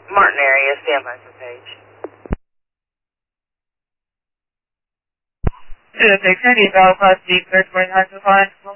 Martin area, stand by for Page. 206, 90, Bell, Class D, clear 29 to 5.